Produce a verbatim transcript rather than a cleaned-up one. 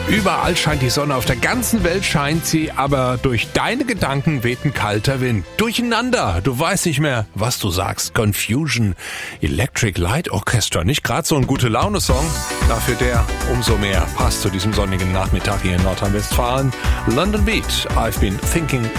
Überall scheint die Sonne, auf der ganzen Welt scheint sie, aber durch deine Gedanken weht ein kalter Wind. Durcheinander, du weißt nicht mehr, was du sagst. Confusion, Electric Light Orchestra, nicht gerade so ein Gute-Laune-Song. Dafür der umso mehr passt zu diesem sonnigen Nachmittag hier in Nordrhein-Westfalen. London Beat, I've been thinking